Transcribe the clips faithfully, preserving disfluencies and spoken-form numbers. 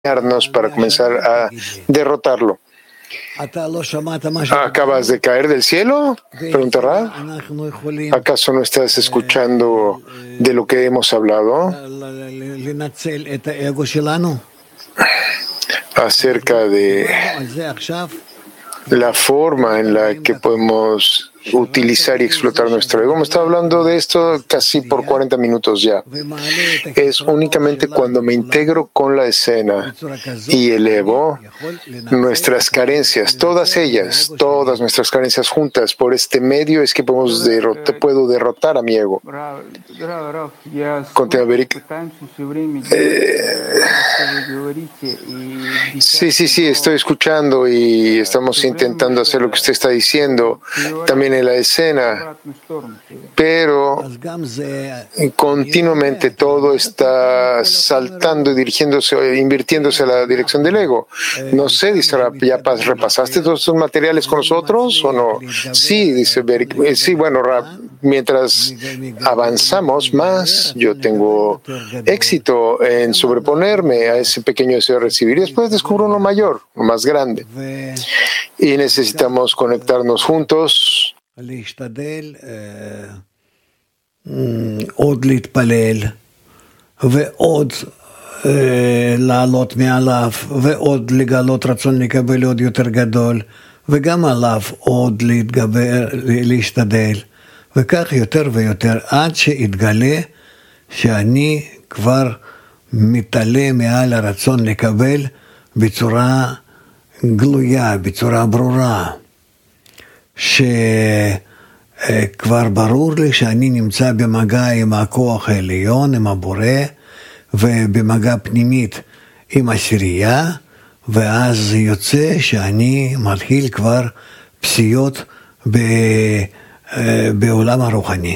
para comenzar a derrotarlo. ¿Acabas de caer del cielo? Pregunta Rab. ¿Acaso no estás escuchando de lo que hemos hablado? Acerca de la forma en la que podemos utilizar y explotar nuestro ego. Hemos estado hablando de esto casi por cuarenta minutos ya. Es únicamente cuando me integro con la escena y elevo nuestras carencias, todas ellas, todas nuestras carencias juntas, por este medio es que podemos derrotar, puedo derrotar a mi ego. Continúa, Berik. Eh, sí, sí, sí, estoy escuchando y estamos intentando hacer lo que usted está diciendo. También en la escena, pero continuamente todo está saltando y dirigiéndose, invirtiéndose a la dirección del ego. No sé, dice Rab, ¿ya repasaste todos estos materiales con nosotros o no? Sí, dice Berik. Sí, bueno, Rab, mientras avanzamos más, yo tengo éxito en sobreponerme a ese pequeño deseo de recibir y después descubro uno mayor, uno más grande. Y necesitamos conectarnos juntos. להשתדל עוד להתפלל ועוד לעלות מעליו ועוד לגלות רצון לקבל עוד יותר גדול וגם עליו עוד להתגבר, להשתדל וכך יותר ויותר עד שיתגלה שאני כבר מתעלה מעל הרצון לקבל בצורה גלויה, בצורה ברורה שכבר ברור לי שאני נמצא במגע עם הכוח העליון, עם הבורא, ובמגע פנימית עם עשירייה, ואז יוצא שאני מתחיל כבר פסיעות בעולם הרוחני.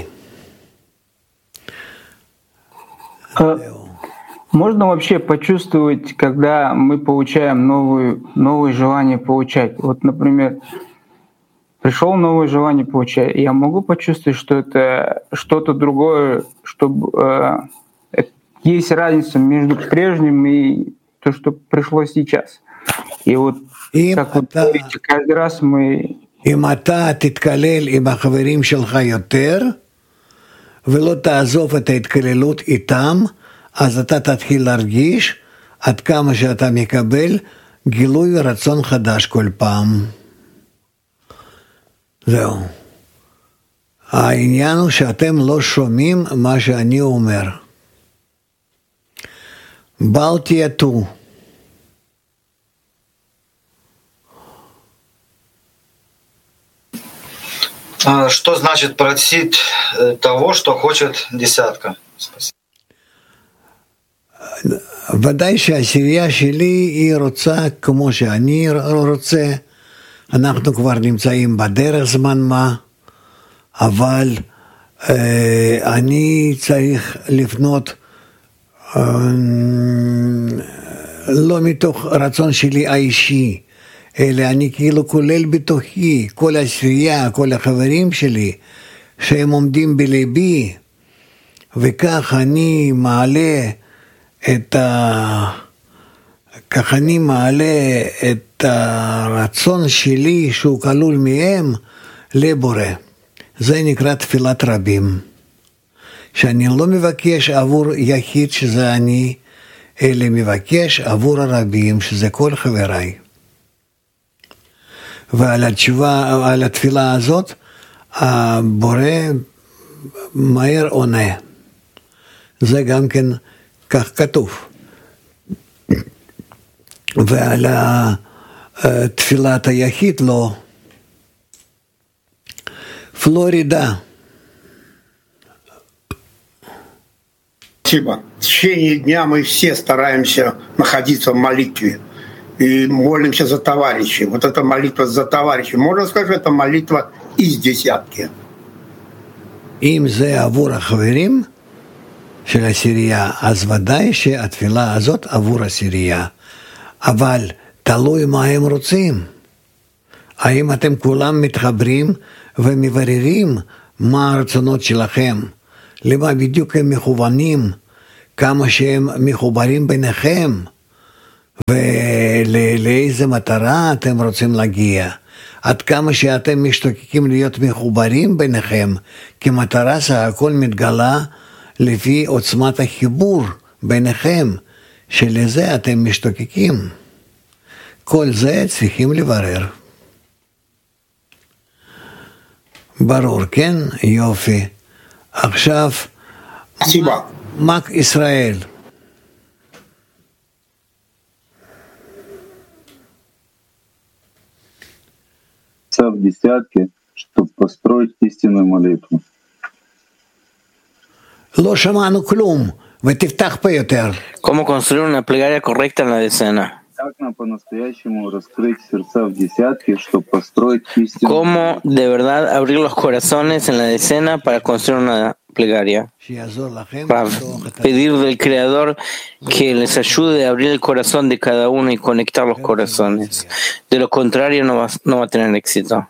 Можно вообще почувствовать, когда мы получаем новые, новые желания получать? Вот, например, пришел новое желание получать, я могу почувствовать, что это что-то другое, что э, есть разница между прежним и то, что пришло сейчас. И вот, и как вы говорите, каждый раз мы... אם אתה תתקלל עם החברים שלך יותר, ולא תעזוב את ההתקללות איתם, אז אתה תתחיל להרגיש עד כמה שאתה מקבל גילוי רצון חדש כל פעם. זהו. העניין הוא שאתם לא שומעים מה שאני אומר. בל תייתו. Что значит просить того, что хочет десятка? Спасибо. ודאי שהעשירייה שלי היא רוצה כמו שאני רוצה, אנחנו כבר נמצאים בדרך זמן מה, אבל אה, אני צריך לפנות אה, לא מתוך רצון שלי האישי, אלא אני כאילו כולל בתוכי כל העשירייה, כל החברים שלי, שהם עומדים בליבי, וכך אני מעלה את ה... כך אני מעלה את הרצון שלי שהוא כלול מהם לבורא. זה נקרא תפילת רבים. שאני לא מבקש עבור יחיד שזה אני, אלא מבקש עבור הרבים שזה כל חבריי. ועל התשובה, על התפילה הזאת, הבורא מהר עונה. זה גם כן כך כתוב. ועל תפילת היחיד לא. Флорида. Спасибо. В течение дня мы все стараемся находиться в молитве и молимся за товарищей. Вот эта молитва за товарищей. Можно сказать, что это молитва из десятки. אם זה עבור החברים של הסירייה, אז ודאי שהתפילה הזאת עבור הסירייה. אבל תלוי מה הם רוצים. האם אתם כולם מתחברים ומבררים מה הרצונות שלכם, למה בדיוק הם מכוונים, כמה שהם מחוברים ביניכם, ולאיזה מטרה אתם רוצים להגיע? עד כמה שאתם משתוקקים להיות מחוברים ביניכם, כי מטרה סך הכל מתגלה לפי עוצמת החיבור ביניכם, שלזה אתם משתוקקים. כל זה צריכים לברר. ברור, כן? יופי. עכשיו, מק ישראל. в десятке, чтобы построить истинную молитву. לא שמענו כלום, ותפתח פה יותר. ¿Cómo construir una plegaria correcta en la decena? ¿Cómo de verdad abrir los corazones en la decena para construir una plegaria? Para pedir del Creador que les ayude a abrir el corazón de cada uno y conectar los corazones. De lo contrario no va, no va a tener éxito.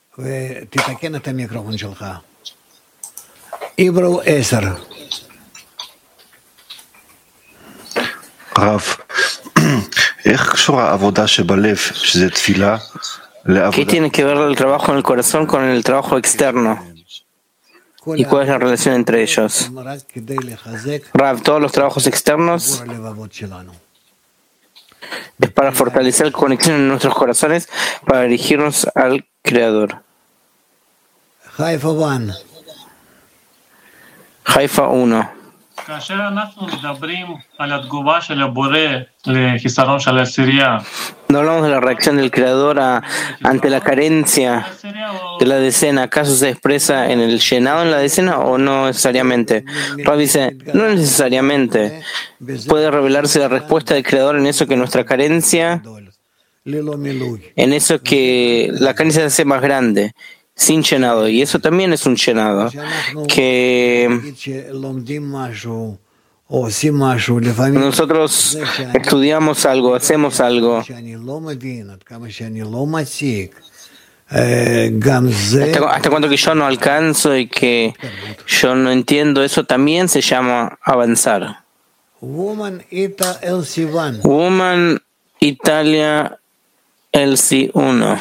Ibro עשר. רב, איך קשורה העבודה שבלב, שזה תפילה, לעבודה? ¿Qué tiene que ver el trabajo en el corazón con el trabajo externo? ¿Y cuál es la relación entre ellos? Rav, todos los trabajos externos es para fortalecer la conexión en nuestros corazones, para dirigirnos al Creador. Haifa uno. Haifa uno. No hablamos de la reacción del Creador a, ante la carencia de la decena. ¿Acaso se expresa en el llenado en la decena o no necesariamente? Rav dice, no necesariamente. Puede revelarse la respuesta del Creador en eso que nuestra carencia, en eso que la carencia se hace más grande, sin llenado, y eso también es un llenado, que nosotros estudiamos algo, hacemos algo, hasta, hasta cuando que yo no alcanzo y que yo no entiendo, eso también se llama avanzar. Woman Italia Elsie uno.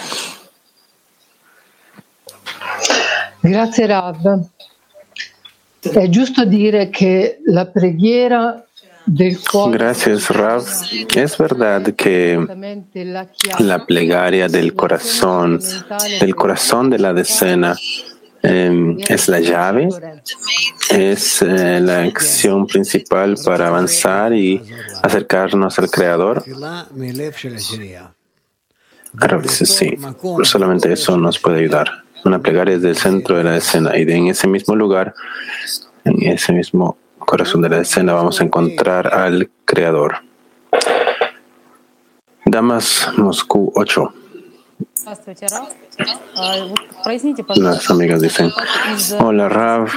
Grazie Rav. È giusto dire che la preghiera del cuore. Gracias Rav. Es verdad que la plegaria del corazón, del corazón de la decena, eh, es la llave, es eh, la acción principal para avanzar y acercarnos al Creador. Rav dice sí, solamente eso nos puede ayudar. Una plegaria es del centro de la escena y de en ese mismo lugar, en ese mismo corazón de la escena, vamos a encontrar al Creador. Damas Moscú ocho. Las amigas dicen, hola Rav,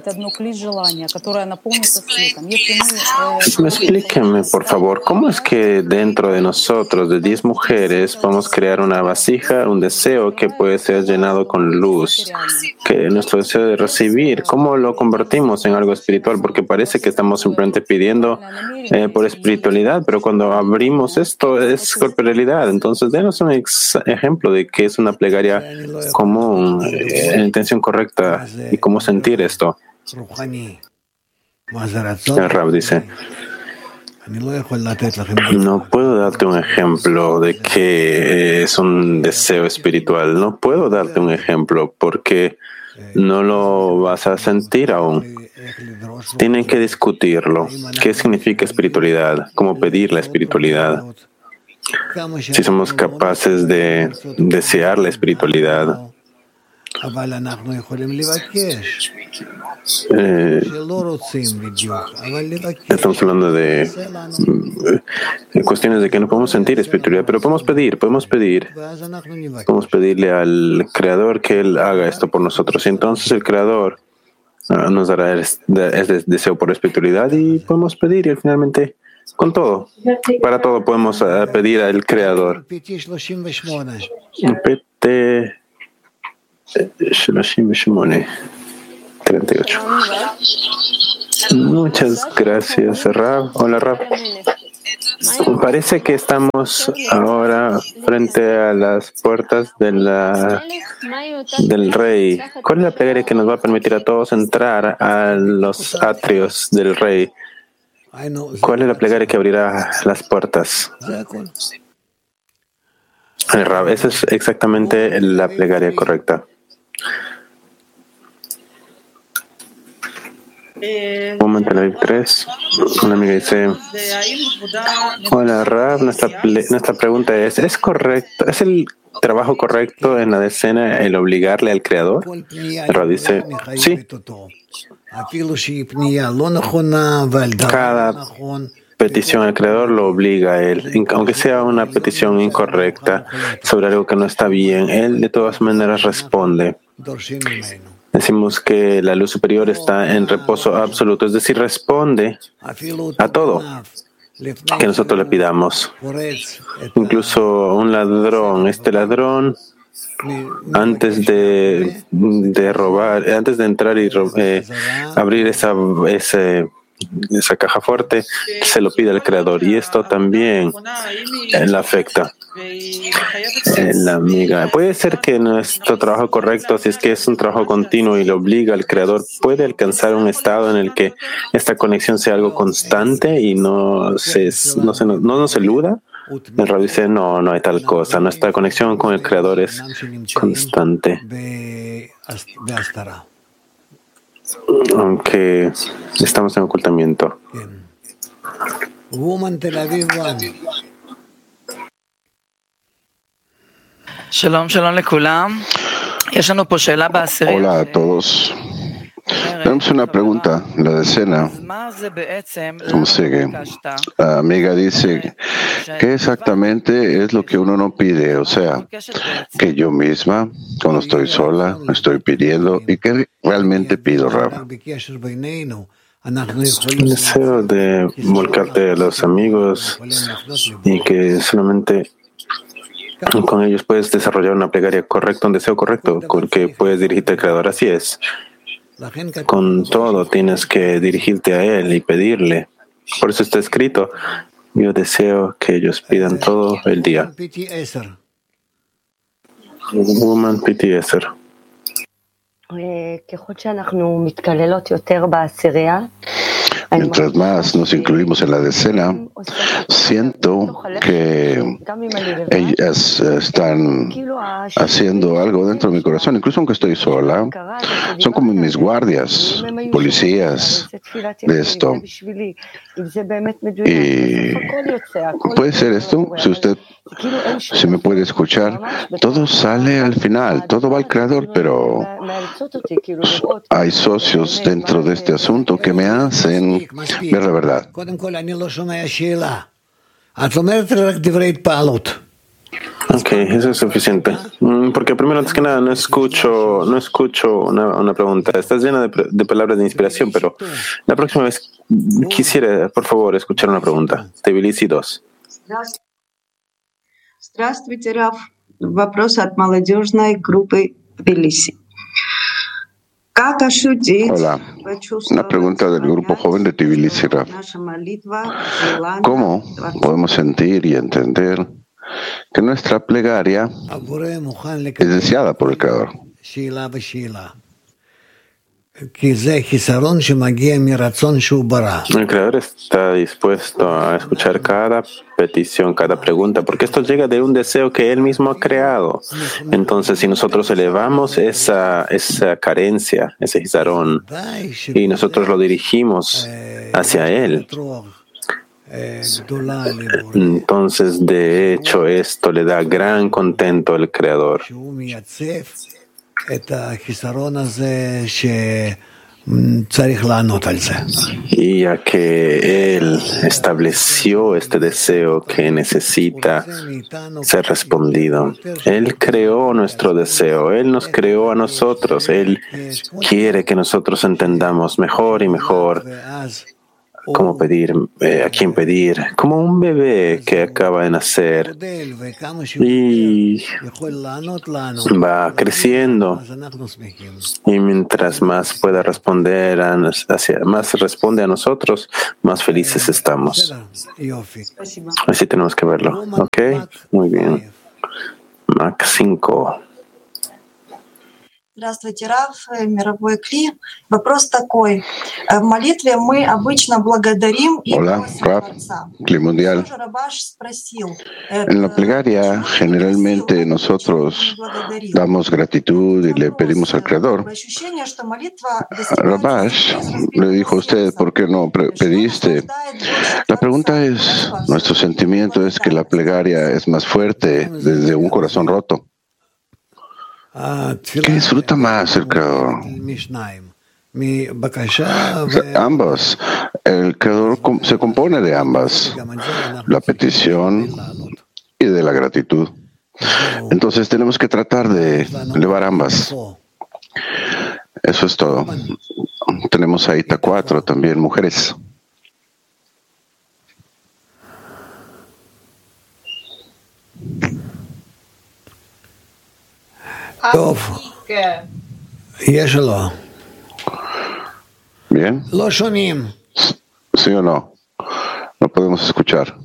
explíqueme por favor, ¿cómo es que dentro de nosotros, de diez mujeres, podemos crear una vasija, un deseo que puede ser llenado con luz? Que nuestro deseo de recibir, ¿cómo lo convertimos en algo espiritual? Porque parece que estamos simplemente pidiendo eh, por espiritualidad, pero cuando abrimos esto es corporalidad. Entonces, denos un ex ejemplo de que es una plegaria común, en eh, intención correcta, y cómo sentir esto. El Rab dice, no puedo darte un ejemplo de que es un deseo espiritual, no puedo darte un ejemplo porque no lo vas a sentir aún. Tienen que discutirlo. ¿Qué significa espiritualidad? ¿Cómo pedir la espiritualidad? Si somos capaces de desear la espiritualidad, eh, estamos hablando de eh, cuestiones de que no podemos sentir espiritualidad, pero podemos pedir, podemos pedir, podemos pedirle al Creador que Él haga esto por nosotros. Y entonces el Creador uh, nos dará ese deseo por espiritualidad y podemos pedir y finalmente con todo, para todo podemos uh, pedir al Creador. P T treinta y ocho. Muchas gracias, Rab. Hola, Rab. Parece que estamos ahora frente a las puertas de la, del rey. ¿Cuál es la plegaria que nos va a permitir a todos entrar a los atrios del rey? ¿Cuál es la plegaria que abrirá las puertas? El Rab, esa es exactamente la plegaria correcta. Un momento, en la tres, una amiga dice: hola Rab, nuestra, nuestra pregunta es, ¿es correcto, es el trabajo correcto en la decena el obligarle al Creador? El Rab dice, sí. Cada petición al Creador lo obliga a Él, aunque sea una petición incorrecta sobre algo que no está bien, Él de todas maneras responde. Decimos que la luz superior está en reposo absoluto, es decir, responde a todo que nosotros le pidamos. Incluso un ladrón, este ladrón, antes de, de robar, antes de entrar y eh, abrir esa, ese, esa caja fuerte, se lo pide al Creador, y esto también eh, la afecta. Eh, la amiga, puede ser que nuestro trabajo correcto, si es que es un trabajo continuo y lo obliga al Creador, puede alcanzar un estado en el que esta conexión sea algo constante y no se, no se, no, no nos eluda. El Rabbi dice, no, no hay tal cosa. Nuestra conexión con el Creador es constante, aunque estamos en ocultamiento. Hola a todos. Tenemos una pregunta. La decena, ¿cómo sigue? La amiga dice, ¿qué exactamente es lo que uno no pide? O sea, que yo misma, cuando estoy sola, me estoy pidiendo, ¿y qué realmente pido, Rab? El deseo de volcarte a los amigos y que solamente con ellos puedes desarrollar una plegaria correcta, un deseo correcto, porque puedes dirigirte al Creador. Así es. Con todo tienes que dirigirte a Él y pedirle. Por eso está escrito, yo deseo que ellos pidan todo el día. Woman P T S R. Mientras más nos incluimos en la decena, siento que ellas están haciendo algo dentro de mi corazón, incluso aunque estoy sola. Son como mis guardias, policías de esto. Y puede ser esto, si usted se me puede escuchar, todo sale al final, todo va al Creador, pero hay socios dentro de este asunto que me hacen ver la verdad. Ok, eso es suficiente. Porque primero, antes que nada, no escucho, no escucho una, una pregunta. Estás llena de, de palabras de inspiración, pero la próxima vez quisiera, por favor, escuchar una pregunta. Tbilisi dos. Здравствуйте, Рав. Вопрос от молодежной группы Тбилиси. Hola, una pregunta del grupo joven de Tbilisi, Raf. ¿Cómo podemos sentir y entender que nuestra plegaria es deseada por el Creador? El Creador está dispuesto a escuchar cada petición, cada pregunta, porque esto llega de un deseo que Él mismo ha creado. Entonces, si nosotros elevamos esa, esa carencia, ese Hizarón, y nosotros lo dirigimos hacia Él, entonces, de hecho, esto le da gran contento al Creador. Y ya que Él estableció este deseo que necesita ser respondido, Él creó nuestro deseo, Él nos creó a nosotros, Él quiere que nosotros entendamos mejor y mejor cómo pedir, eh, a quién pedir, como un bebé que acaba de nacer y va creciendo, y mientras más pueda responder, a, hacia, más responde a nosotros, más felices estamos. Así tenemos que verlo. ¿Ok? Muy bien. Mac cinco. Здравствуйте, Рав, мировой Кли. Вопрос такой. В молитве мы обычно благодарим и просим Творца. Cli Mundial. En la plegaria, generalmente nosotros damos gratitud y le pedimos al Creador. Rabash le dijo a usted, ¿por qué no pediste? La pregunta es, nuestro sentimiento es que la plegaria es más fuerte desde un corazón roto. ¿Qué disfruta más el Creador? O sea, ambas. El Creador se compone de ambas, la petición y de la gratitud. Entonces tenemos que tratar de elevar ambas. Eso es todo. Tenemos ahí T cuatro también, mujeres. טוב, יש או לא? Bien. לא שומעים. ¿Sí o no? No podemos escuchar.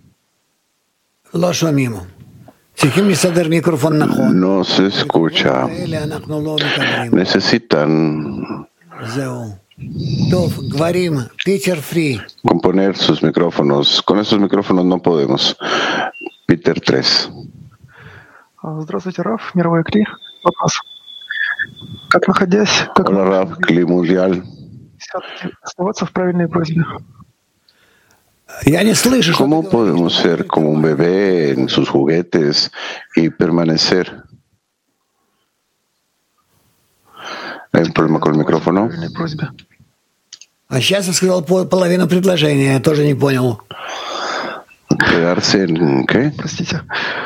לא שומעים. צריכים לסדר מיקרופון נכון. No se escucha. אלה אנחנו לא מקבלים. Necesitan זהו. טוב, גברים, teacher free. componer sus micrófonos. Con esos micrófonos no podemos. Peter tres. Здравствуйте, Раф, мировой Кли. Вопрос. Как находясь, как Hola, Raf, Cli Mundial. оставаться в правильной просьбе? ¿Cómo podemos ser como un bebé en sus juguetes y permanecer? ¿Hay un problema con el micrófono? А сейчас я сказал половину предложения, я тоже не понял. ¿Quedarse en qué? Простите.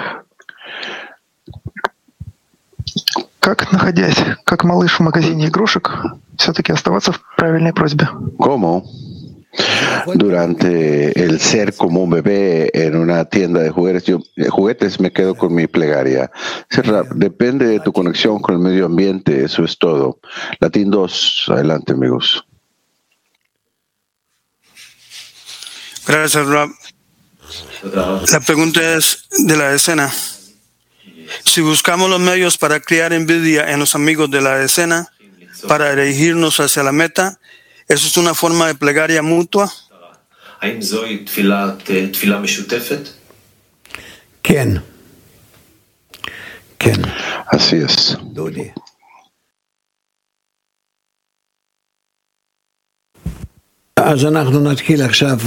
Как, находясь, как малыш в магазине игрушек, все-таки оставаться в правильной просьбе? ¿Cómo? Durante el ser como un bebé en una tienda de juguetes, yo, eh, juguetes me quedo con mi plegaria. Depende de tu conexión con el medio ambiente, eso es todo. Latín dos, adelante amigos. Gracias, Rab. La pregunta es de la escena. Si buscamos los medios para crear envidia en los amigos de la escena, para dirigirnos hacia la meta, ¿eso es una forma de plegaria mutua? כן. כן. Así es. דודי. אז אנחנו נתחיל עכשיו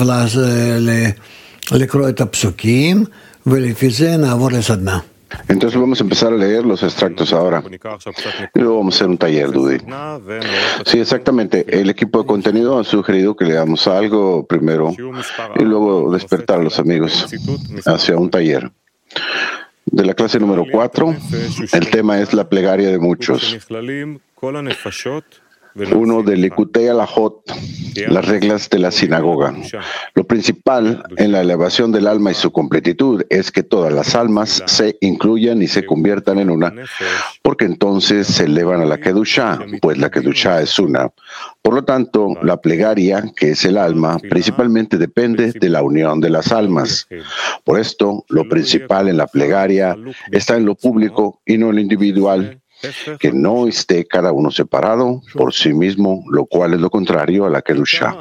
לקרוא את הפסוקים, ולפי זה נעבור לסדנה. Entonces vamos a empezar a leer los extractos ahora. Y luego vamos a hacer un taller, Dudy. Sí, exactamente. El equipo de contenido ha sugerido que leamos algo primero y luego despertar a los amigos hacia un taller. De la clase número cuatro, el tema es la plegaria de muchos. Uno de Likutei Alajot, las reglas de la sinagoga. Lo principal en la elevación del alma y su completitud es que todas las almas se incluyan y se conviertan en una, porque entonces se elevan a la Kedushá, pues la Kedushá es una. Por lo tanto, la plegaria, que es el alma, principalmente depende de la unión de las almas. Por esto, lo principal en la plegaria está en lo público y no en lo individual, que no esté cada uno separado por sí mismo, lo cual es lo contrario a la Kedushá.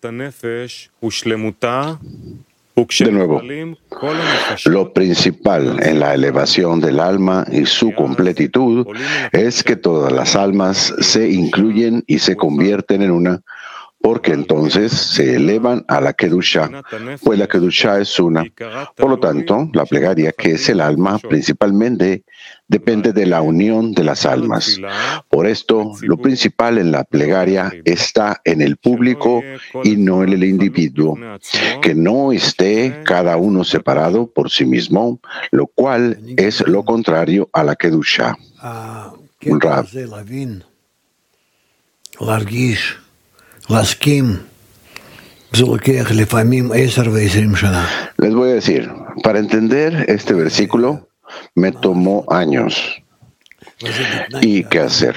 De nuevo, lo principal en la elevación del alma y su completitud es que todas las almas se incluyen y se convierten en una, porque entonces se elevan a la Kedushá, pues la Kedushá es una. Por lo tanto, la plegaria, que es el alma, principalmente depende de la unión de las almas. Por esto, lo principal en la plegaria está en el público y no en el individuo, que no esté cada uno separado por sí mismo, lo cual es lo contrario a la Kedushá. Rab. Les voy a decir, para entender este versículo me tomó años. ¿Y qué hacer?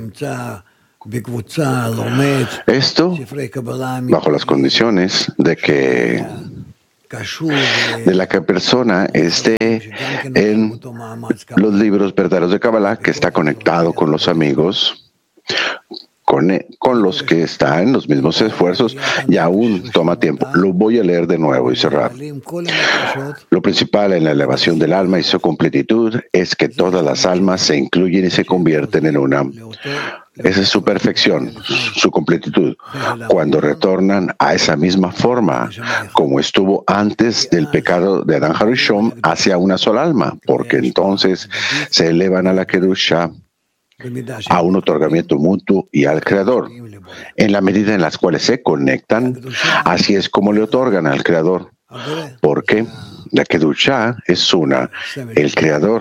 Esto bajo las condiciones de que de la que persona esté en los libros verdaderos de Kabbalah, que está conectado con los amigos, con, con los que está en los mismos esfuerzos, y aún toma tiempo. Lo voy a leer de nuevo y cerrar. Lo principal en la elevación del alma y su completitud es que todas las almas se incluyen y se convierten en una. Esa es su perfección, su completitud, cuando retornan a esa misma forma como estuvo antes del pecado de Adán Harishon hacia una sola alma, porque entonces se elevan a la Kedusha, a un otorgamiento mutuo y al Creador. En la medida en las cuales se conectan, así es como le otorgan al Creador, porque la Kedusha es una, el Creador.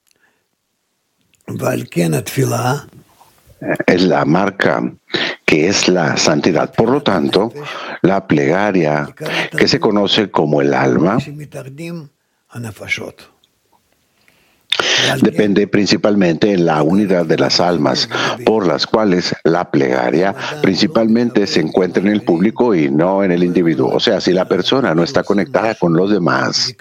Es la marca que es la santidad. Por lo tanto, la plegaria, que se conoce como el alma, depende principalmente de la unidad de las almas, por las cuales la plegaria principalmente se encuentra en el público y no en el individuo. O sea, si la persona no está conectada con los demás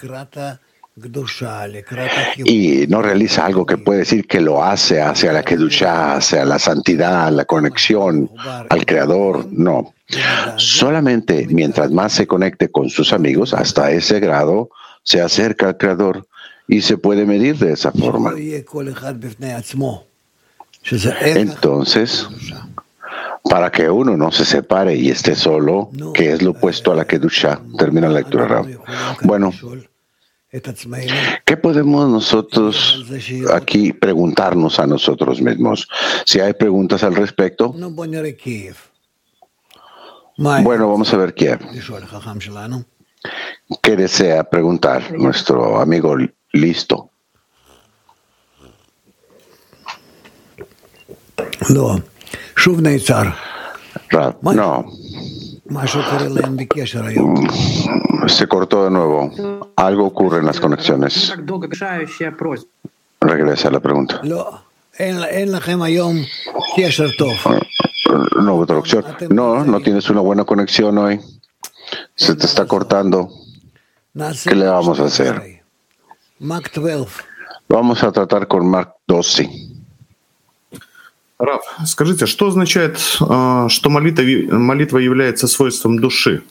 y no realiza algo que puede decir que lo hace hacia la Kedusha, hacia la santidad, la conexión al Creador, no. Solamente mientras más se conecte con sus amigos, hasta ese grado se acerca al Creador y se puede medir de esa forma. Entonces, para que uno no se separe y esté solo, que es lo opuesto a la Kedusha. Termina la lectura, Rab. Bueno, ¿qué podemos nosotros aquí preguntarnos a nosotros mismos? Si hay preguntas al respecto. Bueno, vamos a ver quién. ¿Qué desea preguntar nuestro amigo listo? No. No. Se cortó de nuevo. Algo ocurre en las conexiones. Regresa a la pregunta. No, traducción. No, no tienes una buena conexión hoy. Se te está cortando. ¿Qué le vamos a hacer? Vamos a tratar con Mark doce. Рав, скажите, что означает, что молитва, молитва является свойством души?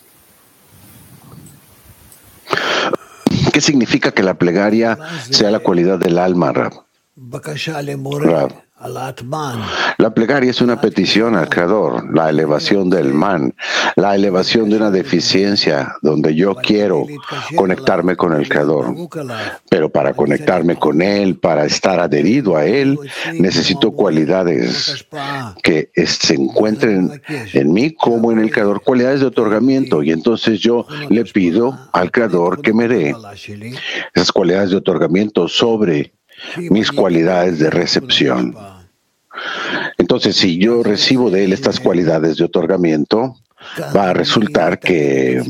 ¿Qué significa que la plegaria sea la cualidad del alma, Rab? Rab. La plegaria es una petición al Creador, la elevación del man, la elevación de una deficiencia donde yo quiero conectarme con el Creador. Pero para conectarme con Él, para estar adherido a Él, necesito cualidades que se encuentren en mí como en el Creador, cualidades de otorgamiento. Y entonces yo le pido al Creador que me dé esas cualidades de otorgamiento sobre mis cualidades de recepción. Entonces, si yo recibo de él estas cualidades de otorgamiento, va a resultar que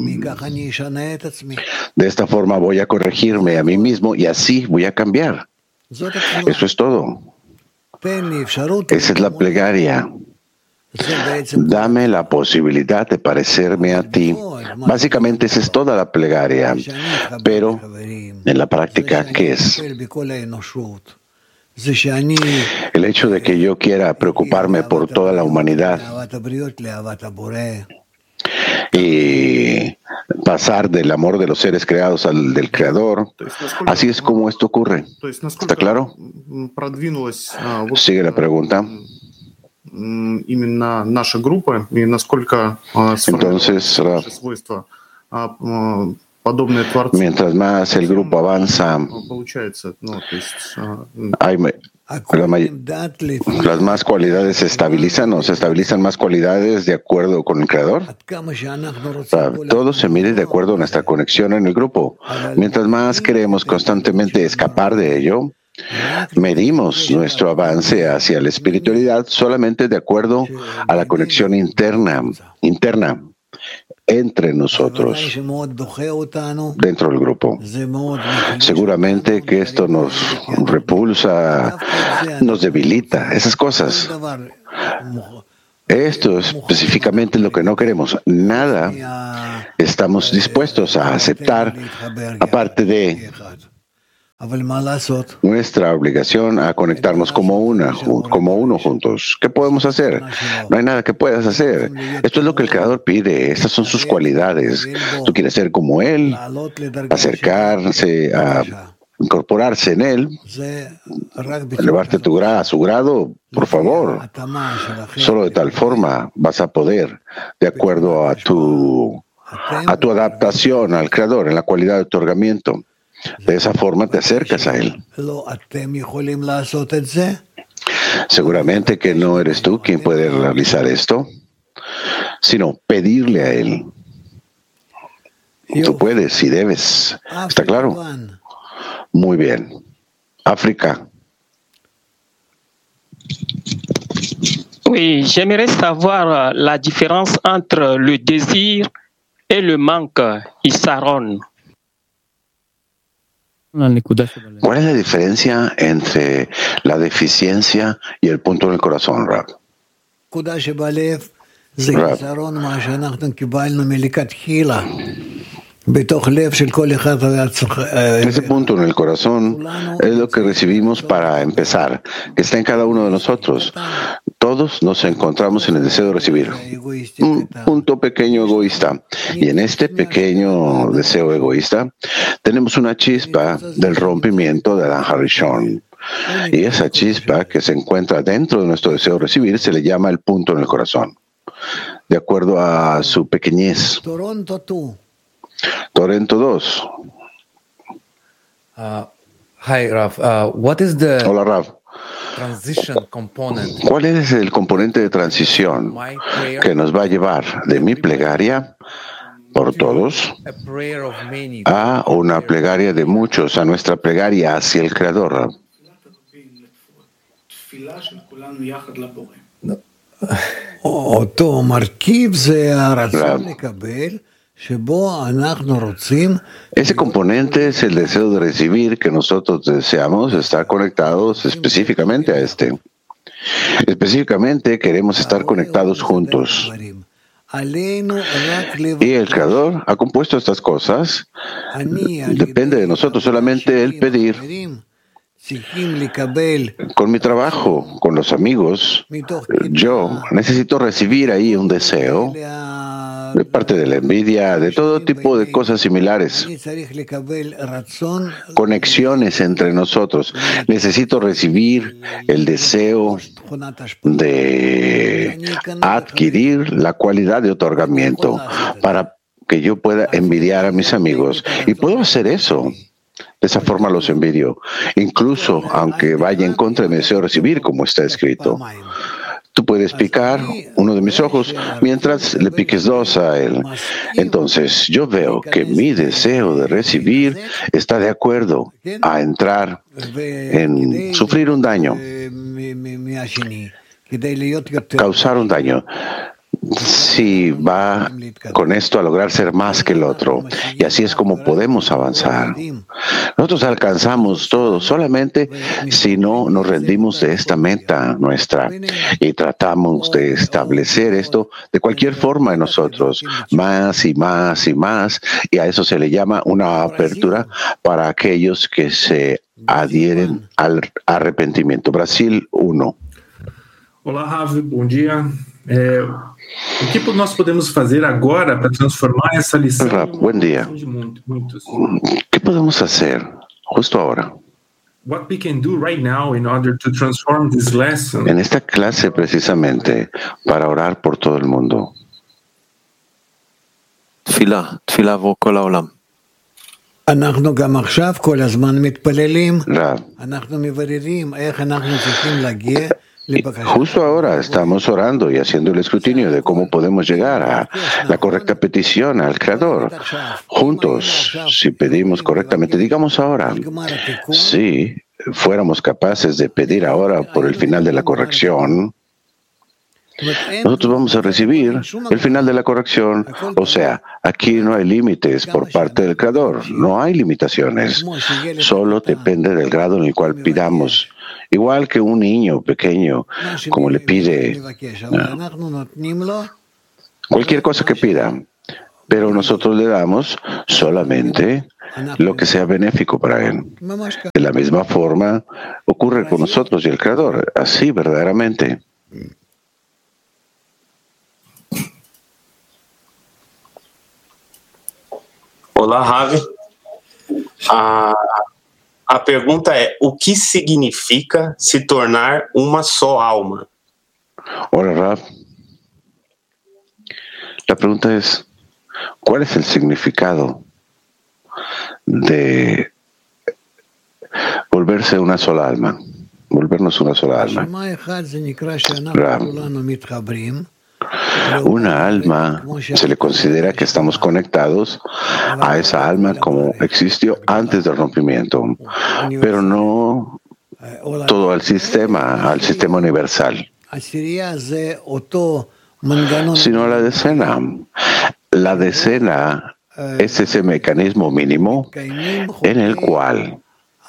de esta forma voy a corregirme a mí mismo y así voy a cambiar. Eso es todo. Esa es la plegaria. Dame la posibilidad de parecerme a ti. Básicamente esa es toda la plegaria. Pero en la práctica, ¿qué es? El hecho de que yo quiera preocuparme por toda la humanidad y pasar del amor de los seres creados al del Creador, así es como esto ocurre. ¿Está claro? Sigue la pregunta. Entonces, mientras más el grupo avanza, hay, las más cualidades se estabilizan o se estabilizan más cualidades de acuerdo con el Creador. Todo se mide de acuerdo a nuestra conexión en el grupo. Mientras más queremos constantemente escapar de ello, medimos nuestro avance hacia la espiritualidad solamente de acuerdo a la conexión interna, interna entre nosotros, dentro del grupo. Seguramente que esto nos repulsa, nos debilita, esas cosas. Esto es específicamente lo que no queremos. Nada estamos dispuestos a aceptar, aparte de nuestra obligación a conectarnos como una, como uno juntos. ¿Qué podemos hacer? No hay nada que puedas hacer. Esto es lo que el Creador pide. Estas son sus cualidades. Tú quieres ser como Él, acercarse a incorporarse en Él, elevarte a, tu gra- a su grado, por favor. Solo de tal forma vas a poder, de acuerdo a tu, a tu adaptación al Creador, en la cualidad de otorgamiento. De esa forma te acercas a Él. Seguramente que no eres tú quien puede realizar esto, sino pedirle a Él. Tú puedes y debes. ¿Está claro? Muy bien. África. Oui, j'aimerais savoir la différence entre le désir et le manque, Isaron. ¿Cuál es la diferencia entre la deficiencia y el punto en el corazón, Rab? Ese punto en el corazón es lo que recibimos para empezar, que está en cada uno de nosotros. Todos nos encontramos en el deseo de recibir. Un punto pequeño egoísta. Y en este pequeño deseo egoísta tenemos una chispa del rompimiento de Adán Harishon. Y esa chispa que se encuentra dentro de nuestro deseo de recibir se le llama el punto en el corazón, de acuerdo a su pequeñez. Torrento dos. Uh, hi, Rav. Uh, what is the Hola, Rav. transition component? ¿Cuál es el componente de transición que nos va a llevar de mi plegaria por todos a una plegaria de muchos, a nuestra plegaria hacia el Creador? Ese componente es el deseo de recibir que nosotros deseamos estar conectados específicamente a este. Específicamente queremos estar conectados juntos. Y el Creador ha compuesto estas cosas. Depende de nosotros solamente el pedir. Con mi trabajo, con los amigos, yo necesito recibir ahí un deseo de parte de la envidia, de todo tipo de cosas similares. Conexiones entre nosotros. Necesito recibir el deseo de adquirir la cualidad de otorgamiento para que yo pueda envidiar a mis amigos. Y puedo hacer eso. De esa forma los envidio, incluso aunque vaya en contra de mi deseo de recibir, como está escrito. Tú puedes picar uno de mis ojos mientras le piques dos a él. Entonces yo veo que mi deseo de recibir está de acuerdo a entrar en sufrir un daño, causar un daño. Si va con esto a lograr ser más que el otro, y así es como podemos avanzar. Nosotros alcanzamos todo solamente si no nos rendimos de esta meta nuestra y tratamos de establecer esto de cualquier forma en nosotros, más y más y más, y a eso se le llama una apertura para aquellos que se adhieren al arrepentimiento. Brasil uno. Olá, Rav, bom dia. É, o que nós podemos fazer agora para transformar essa lição Rav, buen día. de muitos? ¿Qué podemos hacer justo ahora? What we can do right now in order to transform this lesson? En esta clase precisamente para orar por todo el mundo. תפילה, תפילה עבור כל העולם. אנחנו גם עכשיו כל הזמן מתפללים. Rav. אנחנו מבררים איך אנחנו צריכים להגיע. Justo ahora estamos orando y haciendo el escrutinio de cómo podemos llegar a la correcta petición al Creador. Juntos, si pedimos correctamente, digamos ahora, si fuéramos capaces de pedir ahora por el final de la corrección, nosotros vamos a recibir el final de la corrección. O sea, aquí no hay límites por parte del Creador, no hay limitaciones. Solo depende del grado en el cual pidamos. Igual que un niño pequeño, como le pide uh, cualquier cosa que pida, pero nosotros le damos solamente lo que sea benéfico para él. De la misma forma ocurre con nosotros y el Creador, así verdaderamente. Olá, Ravi. A, a pergunta é: o que significa se tornar uma só alma? Hola, Rav. La pregunta es, ¿cuál es el significado de volverse una sola alma? Volvernos una sola alma. Rav. Una alma se le considera que estamos conectados a esa alma como existió antes del rompimiento, pero no todo al sistema, al sistema universal, sino a la decena. La decena es ese mecanismo mínimo en el cual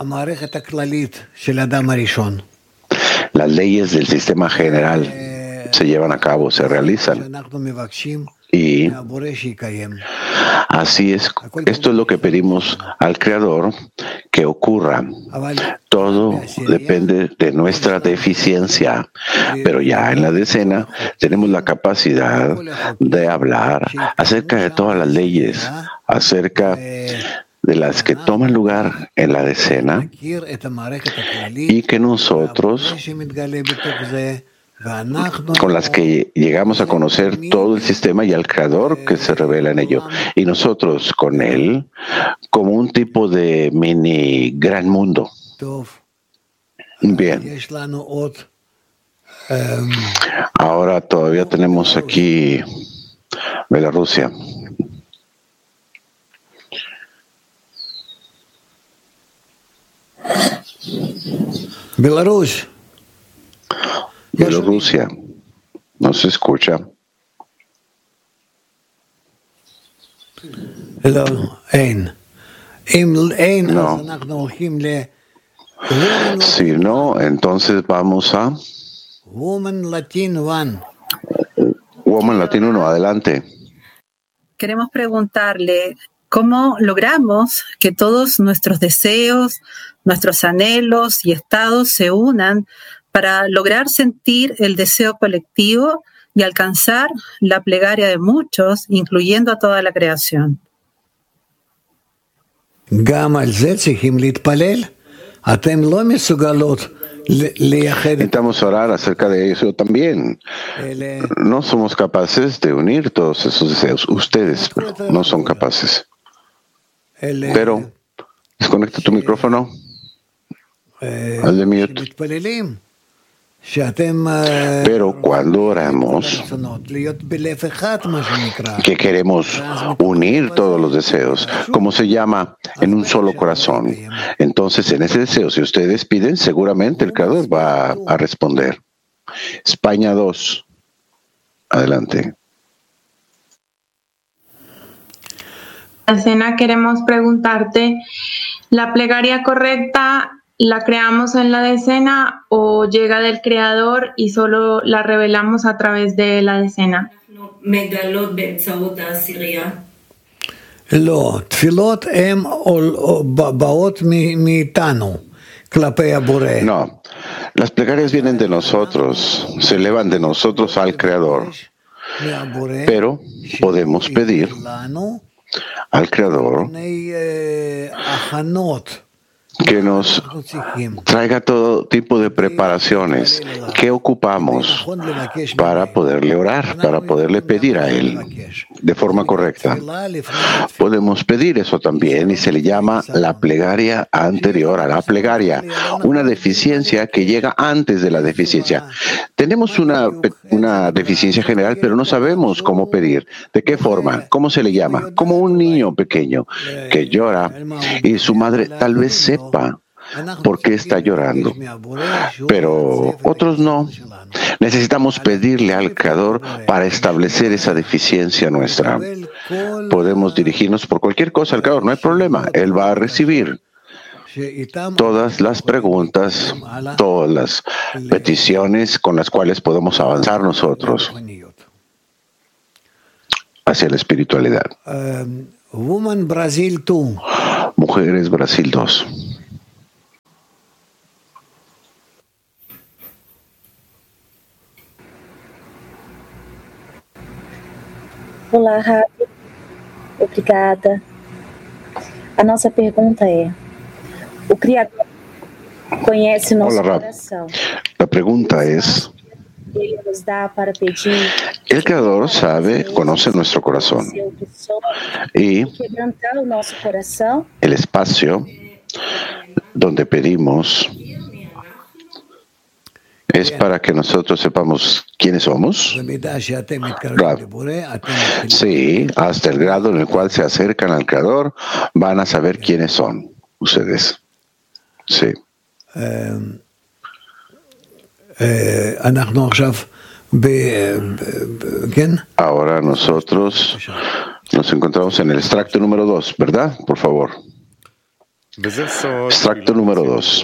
las leyes del sistema general se llevan a cabo, se realizan. Y así es, esto es lo que pedimos al Creador que ocurra. Todo depende de nuestra deficiencia, pero ya en la decena tenemos la capacidad de hablar acerca de todas las leyes, acerca de las que toman lugar en la decena y que nosotros con las que llegamos a conocer todo el sistema y al Creador que se revela en ello. Y nosotros con Él como un tipo de mini gran mundo. Bien. Ahora todavía tenemos aquí Bielorrusia. Bielorrusia. Bielorrusia. ¿No se escucha? No. Si no, entonces vamos a Woman Latin One. Woman Latin uno, adelante. Queremos preguntarle cómo logramos que todos nuestros deseos, nuestros anhelos y estados se unan para lograr sentir el deseo colectivo y alcanzar la plegaria de muchos, incluyendo a toda la creación. Necesitamos orar acerca de eso también. No somos capaces de unir todos esos deseos. Ustedes no son capaces. Pero, desconecta tu micrófono. Hazle mute. Pero cuando oramos, que queremos unir todos los deseos, como se llama, en un solo corazón, entonces en ese deseo, si ustedes piden, seguramente el Creador va a responder. España dos. Adelante. Alcena, queremos preguntarte, ¿la plegaria correcta la creamos en la decena o llega del Creador y solo la revelamos a través de la decena? לא, תפילות הם באות מאיתנו כלפי הבורא. No, las plegarias vienen de nosotros, se elevan de nosotros al Creador, pero podemos pedir al Creador que nos traiga todo tipo de preparaciones que ocupamos para poderle orar, para poderle pedir a Él de forma correcta. Podemos pedir eso también y se le llama la plegaria anterior a la plegaria, una deficiencia que llega antes de la deficiencia. Tenemos una, una deficiencia general, pero no sabemos cómo pedir. ¿De qué forma? ¿Cómo se le llama? Como un niño pequeño que llora y su madre tal vez sepa por qué está llorando, pero otros no. necesitamos pedirle al Creador para establecer esa deficiencia nuestra. Podemos dirigirnos por cualquier cosa al Creador, no hay problema. Él va a recibir todas las preguntas, todas las peticiones con las cuales podemos avanzar nosotros hacia la espiritualidad. Woman Brasil dos. Mujeres Brasil dos. Olá, Rabi. Obrigada. A nossa pergunta é: o Criador conhece nosso Hola, Rab. coração. La pregunta es, Ele nos dá para pedir el Creador sabe, conoce nuestro corazón o que somos y quebrantar o nosso coração. el espacio donde pedimos es para que nosotros sepamos quiénes somos. Rab. Sí, hasta el grado en el cual se acercan al Creador, van a saber quiénes son ustedes. Sí. Ahora nosotros nos encontramos en el extracto número dos, ¿verdad? Por favor. Extracto número dos.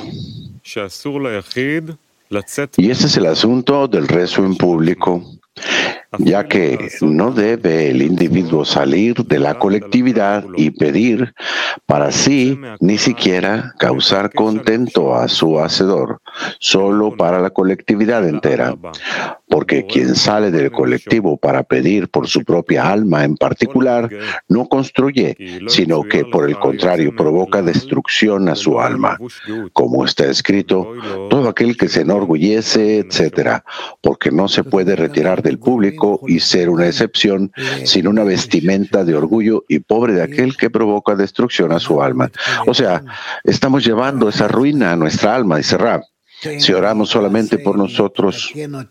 Y este es el asunto del rezo en público, ya que no debe el individuo salir de la colectividad y pedir para sí, ni siquiera causar contento a su hacedor, solo para la colectividad entera. Porque quien sale del colectivo para pedir por su propia alma en particular, no construye, sino que por el contrario provoca destrucción a su alma. Como está escrito, todo aquel que se enorgullece, etcétera, porque no se puede retirar del público y ser una excepción, sin una vestimenta de orgullo y pobre de aquel que provoca destrucción a su alma. O sea, estamos llevando esa ruina a nuestra alma, dice Rab. Si oramos solamente por nosotros,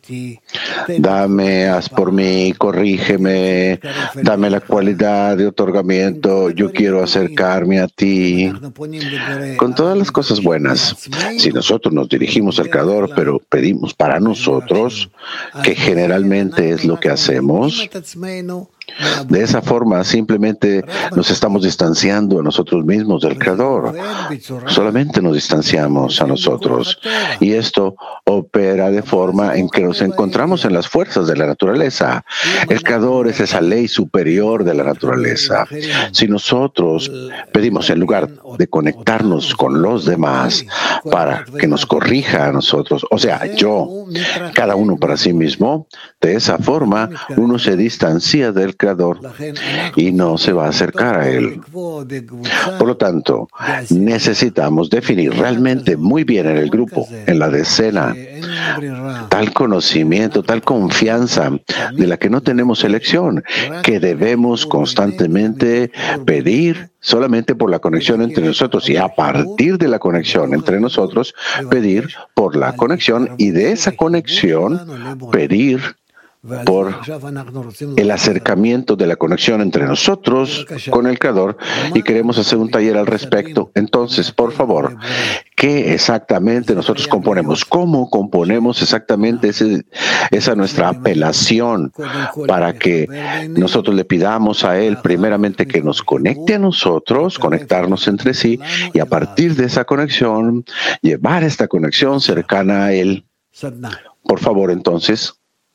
dame, haz por mí, corrígeme, dame la cualidad de otorgamiento, yo quiero acercarme a ti, con todas las cosas buenas. Si nosotros nos dirigimos al Creador, pero pedimos para nosotros, que generalmente es lo que hacemos, de esa forma simplemente nos estamos distanciando a nosotros mismos del Creador. Solamente nos distanciamos a nosotros. Y esto opera de forma en que nos encontramos en las fuerzas de la naturaleza. El Creador es esa ley superior de la naturaleza. Si nosotros pedimos, en lugar de conectarnos con los demás para que nos corrija a nosotros, o sea, yo, cada uno para sí mismo, de esa forma uno se distancia del Creador y no se va a acercar a Él. Por lo tanto, necesitamos definir realmente muy bien en el grupo, en la decena, tal conocimiento, tal confianza de la que no tenemos elección, que debemos constantemente pedir solamente por la conexión entre nosotros y a partir de la conexión entre nosotros, pedir por la conexión y de esa conexión pedir por el acercamiento de la conexión entre nosotros con el Creador, y queremos hacer un taller al respecto. Entonces, por favor, ¿qué exactamente nosotros componemos? ¿Cómo componemos exactamente ese, esa nuestra apelación para que nosotros le pidamos a Él primeramente que nos conecte a nosotros, conectarnos entre sí, y a partir de esa conexión, llevar esta conexión cercana a Él? Por favor, entonces.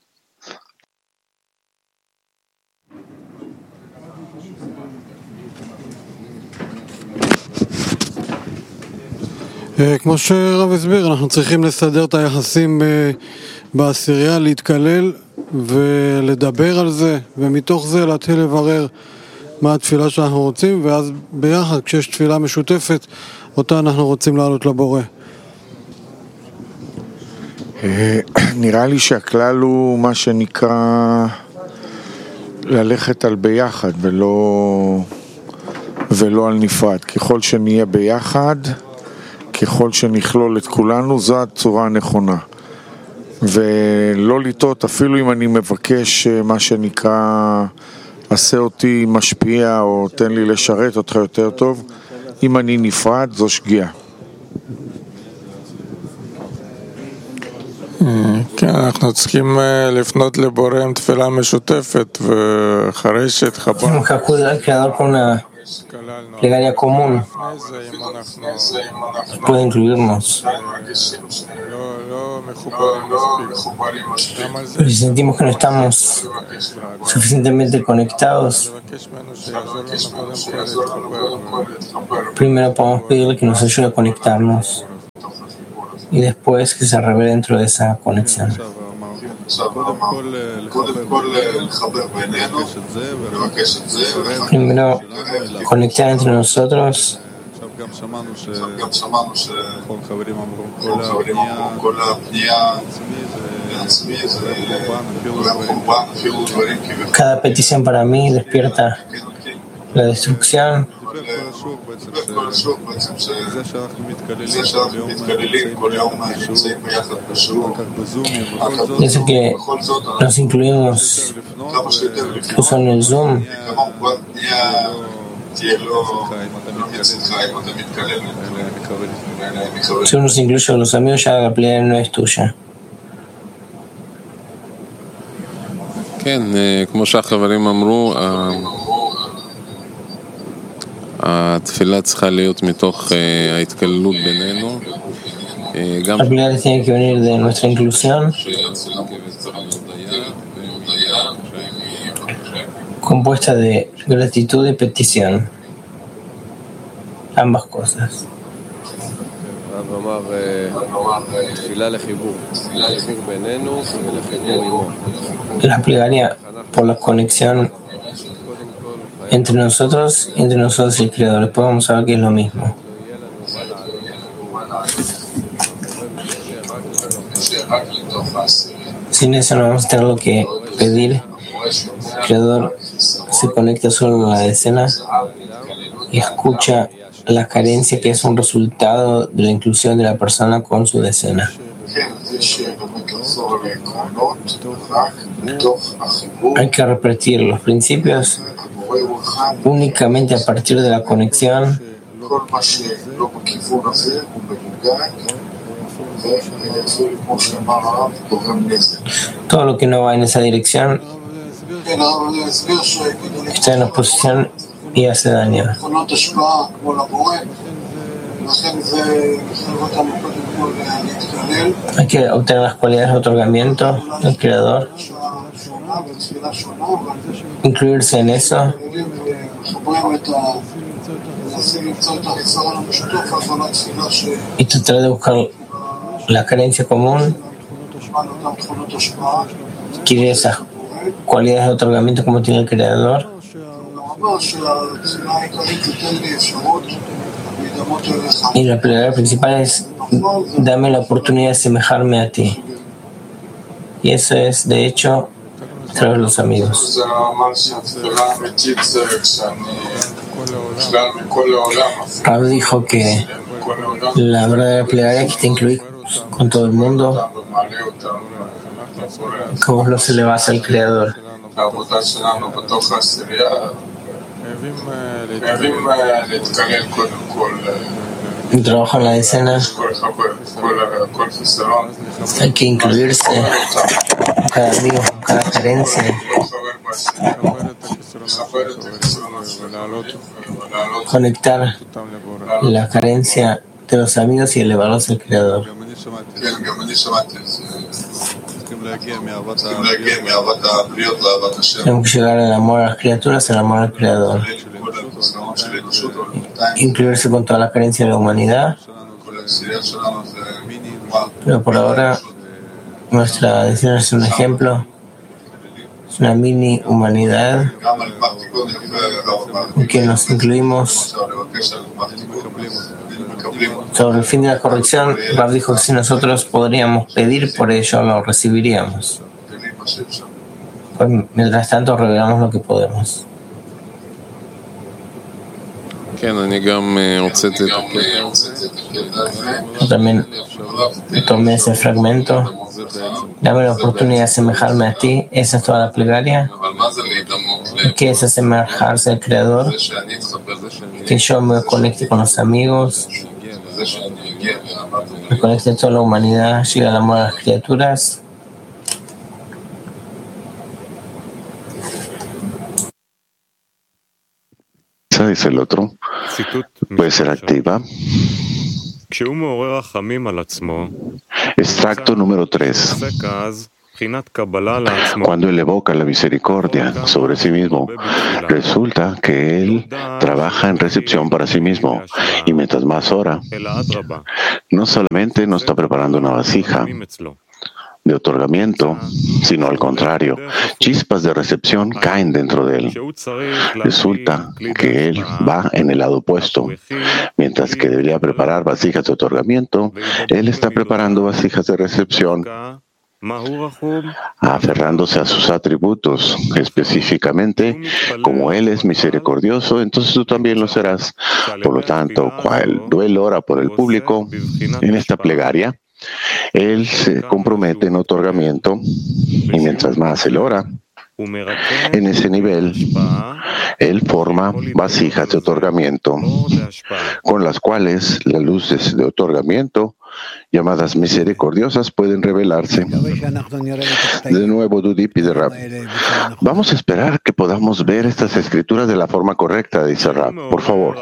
כמו שרב הסביר, אנחנו צריכים לסדר את היחסים בעשירייה, להתקלל ולדבר על זה, ומתוך זה להתחיל לברר מה התפילה שאנחנו רוצים, ואז ביחד, כשיש תפילה משותפת, אותה אנחנו רוצים לעלות לבורא. נראה לי שהכלל הוא מה שנקרא ללכת על ביחד ולא, ולא על נפרד. ככל שנהיה ביחד, ככל שנכלול את כולנו, זו הצורה הנכונה. ולא לטעות, אפילו אם אני מבקש מה שנקרא עשה אותי משפיע או תן לי לשרת אותך יותר טוב, אם אני נפרד, זו שגיאה. Tenemos que acudir al Creador con una plegaria común. Puede incluirnos. Pero si sentimos que no estamos suficientemente conectados, primero podemos pedirle que nos ayude a conectarnos y después que se revele dentro de esa conexión. Primero, conectar entre nosotros. Cada petición para mí despierta la destrucción. Y eso que nos incluimos incluso en el Zoom. Si uno se incluye con los amigos, ya la plegaria no es tuya. כמו שהחברים אמרו, התפילה צריכה להיות מתוך ההתקללות בינינו. La plegaria tiene que venir de nuestra inclusión, compuesta de gratitud y petición, ambas cosas. La plegaria por la conexión entre nosotros y entre nosotros y el Creador. Después vamos a ver que es lo mismo. Sin eso no vamos a tener lo que pedir. El Creador se conecta solo a la decena y escucha la carencia que es un resultado de la inclusión de la persona con su decena. Hay que repetir los principios únicamente a partir de la conexión. Todo lo que no va en esa dirección está en oposición y hace daño. Hay que obtener las cualidades de otorgamiento del Creador, incluirse en eso y tratar de buscar la carencia común, adquirir esas cualidades de otorgamiento como tiene el Creador. Y la plegaria principal es: dame la oportunidad de asemejarme a ti. Y eso es, de hecho, a través de los amigos. Rab dijo que la verdadera plegaria que te incluye con todo el mundo, que vos los elevas al Creador. Un trabajo en la decena, hay que incluirse cada amigo, cada carencia, conectar la carencia de los amigos y elevarlos al Creador. Tenemos que llegar al amor a las criaturas, al amor al Creador. Incluirse con toda la carencia de la humanidad. Pero por ahora, nuestra decisión es un ejemplo. Es una mini humanidad en que nos incluimos. Sobre el fin de la corrección, Rab dijo que si nosotros podríamos pedir por ello, lo recibiríamos. Pues, mientras tanto, revelamos lo que podemos. Yo también tomé ese fragmento. Dame la oportunidad de asemejarme a ti. Esa es toda la plegaria. ¿Qué es asemejarse al Creador? Que yo me conecte con los amigos, me conecte a toda la humanidad, llegue al amor a las criaturas dice el otro, puede ser activa. Extracto número tres. Cuando él evoca la misericordia sobre sí mismo, resulta que él trabaja en recepción para sí mismo. Y mientras más ora, no solamente no está preparando una vasija de otorgamiento, sino al contrario, chispas de recepción caen dentro de él. Resulta que él va en el lado opuesto. Mientras que debería preparar vasijas de otorgamiento, él está preparando vasijas de recepción, aferrándose a sus atributos. Específicamente, como él es misericordioso, entonces tú también lo serás. Por lo tanto, cuando él ora por el público en esta plegaria, él se compromete en otorgamiento, y mientras más él ora, en ese nivel, él forma vasijas de otorgamiento, con las cuales las luces de otorgamiento, llamadas misericordiosas, pueden revelarse. De nuevo, Dudi pide Rab. Vamos a esperar que podamos ver estas escrituras de la forma correcta, dice Rab. Por favor.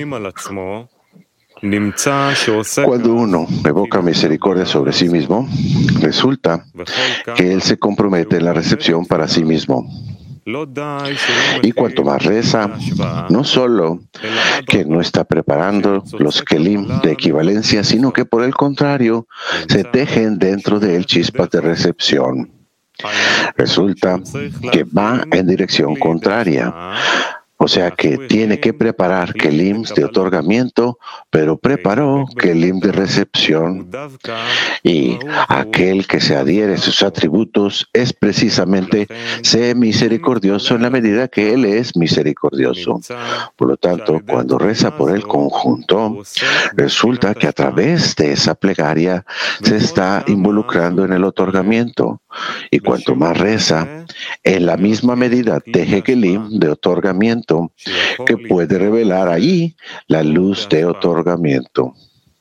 Cuando uno evoca misericordia sobre sí mismo, resulta que él se compromete en la recepción para sí mismo. Y cuanto más reza, no solo que no está preparando los kelim de equivalencia, sino que por el contrario, se tejen dentro de él chispas de recepción. Resulta que va en dirección contraria. O sea que tiene que preparar kelim de otorgamiento, pero preparó kelim de recepción. Y aquel que se adhiere a sus atributos es precisamente ser misericordioso en la medida que él es misericordioso. Por lo tanto, cuando reza por el conjunto, resulta que a través de esa plegaria se está involucrando en el otorgamiento. Y cuanto más reza, en la misma medida teje kelim de otorgamiento, que puede revelar allí la luz de otorgamiento.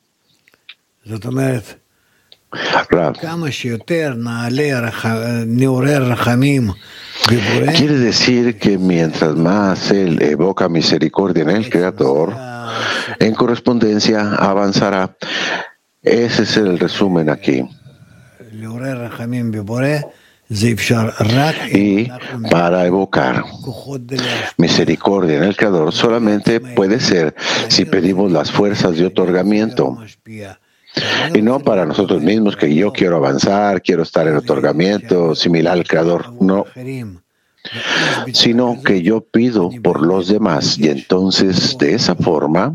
Rab, quiere decir que mientras más él evoca misericordia en el Creador, en correspondencia avanzará. Ese es el resumen aquí. Y para evocar misericordia en el Creador solamente puede ser si pedimos las fuerzas de otorgamiento. Y no para nosotros mismos, que yo quiero avanzar, quiero estar en otorgamiento similar al Creador. No. Sino que yo pido por los demás. Y entonces, de esa forma,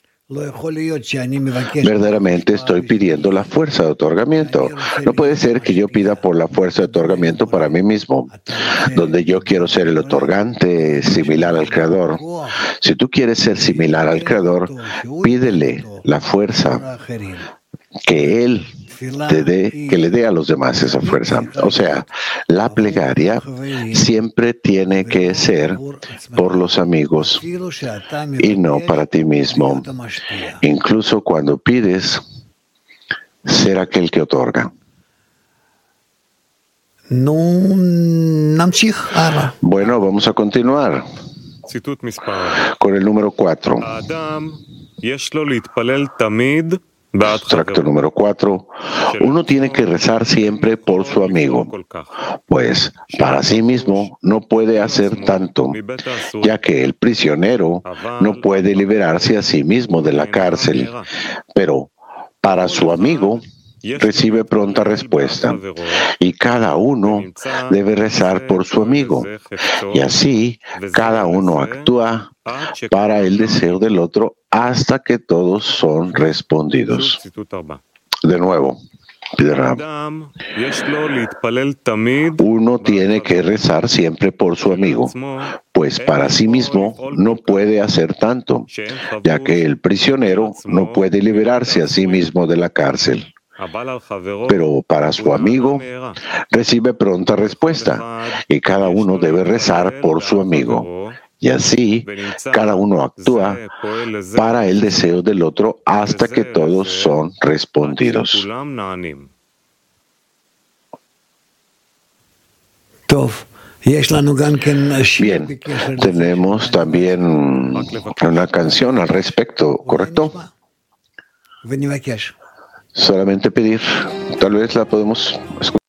verdaderamente estoy pidiendo la fuerza de otorgamiento. No puede ser que yo pida por la fuerza de otorgamiento para mí mismo, donde yo quiero ser el otorgante similar al Creador. Si tú quieres ser similar al Creador, pídele la fuerza que Él te dé, que le dé a los demás esa fuerza. O sea, la plegaria siempre tiene que ser por los amigos y no para ti mismo. Incluso cuando pides ser aquel que otorga. Bueno, vamos a continuar con el número cuatro. Extracto número cuatro. Uno tiene que rezar siempre por su amigo, pues para sí mismo no puede hacer tanto, ya que el prisionero no puede liberarse a sí mismo de la cárcel, pero para su amigo recibe pronta respuesta, y cada uno debe rezar por su amigo, y así cada uno actúa para el deseo del otro hasta que todos son respondidos. De nuevo, pide Rab. Uno tiene que rezar siempre por su amigo, pues para sí mismo no puede hacer tanto, ya que el prisionero no puede liberarse a sí mismo de la cárcel. Pero para su amigo recibe pronta respuesta, y cada uno debe rezar por su amigo. Y así, cada uno actúa para el deseo del otro hasta que todos son respondidos. Bien, tenemos también una canción al respecto, ¿correcto? Solamente pedir, tal vez la podemos escuchar.